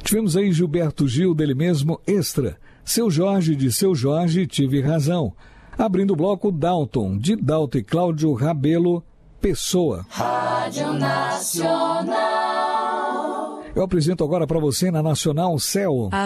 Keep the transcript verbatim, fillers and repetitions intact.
Tivemos aí Gilberto Gil, dele mesmo, Extra. Seu Jorge, de Seu Jorge, Tive Razão. Abrindo o bloco, Dalton, de Dalton e Cláudio Rabelo, Pessoa. Rádio Nacional. Eu apresento agora para você na Nacional Céu.